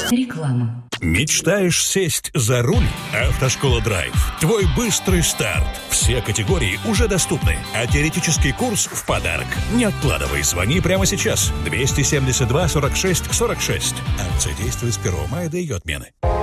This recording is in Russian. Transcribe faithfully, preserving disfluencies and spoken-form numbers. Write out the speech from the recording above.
Реклама. Мечтаешь сесть за руль? Автошкола «Драйв». Твой быстрый старт. Все категории уже доступны, а теоретический курс в подарок. Не откладывай, звони прямо сейчас. двести семьдесят два сорок шесть сорок шесть. Акция действует с первого мая до ее отмены.